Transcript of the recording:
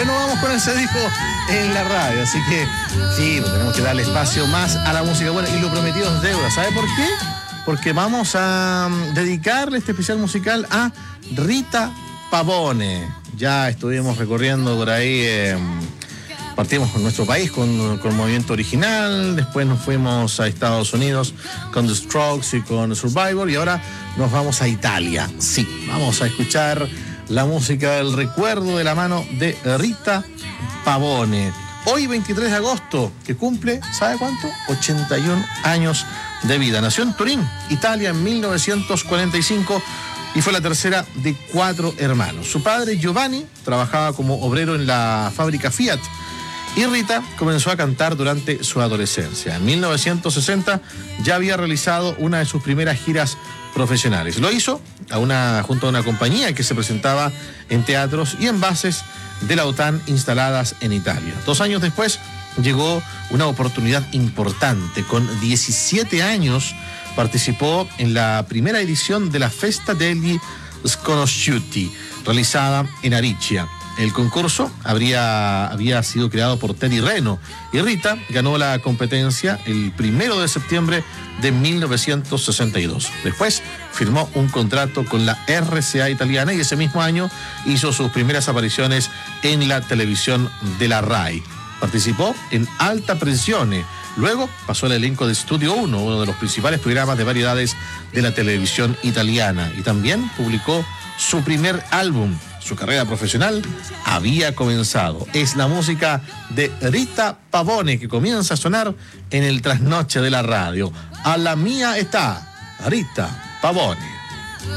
después nos vamos con el disco en la radio. Así que sí, pues tenemos que darle espacio más a la música buena. Y lo prometido es deuda. ¿Sabe por qué? Porque vamos a dedicarle este especial musical a Rita Pavone. Ya estuvimos recorriendo por ahí, partimos con nuestro país con el movimiento original, después nos fuimos a Estados Unidos con The Strokes y con Survivor, y ahora nos vamos a Italia. Sí, vamos a escuchar la música del recuerdo de la mano de Rita Pavone. Hoy, 23 de agosto, que cumple, ¿sabe cuánto? 81 años de vida. Nació en Turín, Italia, en 1945 y fue la tercera de 4 hermanos. Su padre, Giovanni, trabajaba como obrero en la fábrica Fiat y Rita comenzó a cantar durante su adolescencia. En 1960 ya había realizado una de sus primeras giras profesionales. Lo hizo junto a una compañía que se presentaba en teatros y en bases de la OTAN instaladas en Italia. 2 años después llegó una oportunidad importante. Con 17 años participó en la primera edición de la Festa degli Sconosciuti, realizada en Aricia. El concurso había sido creado por Teddy Reno y Rita ganó la competencia el 1 de septiembre de 1962. Después firmó un contrato con la RCA italiana y ese mismo año hizo sus primeras apariciones en la televisión de la RAI. Participó en Alta Pressione. Luego pasó al elenco de Studio 1, uno de los principales programas de variedades de la televisión italiana, y también publicó su primer álbum. Su carrera profesional había comenzado. Es la música de Rita Pavone que comienza a sonar en el trasnoche de la radio. A la mía está Rita Pavone.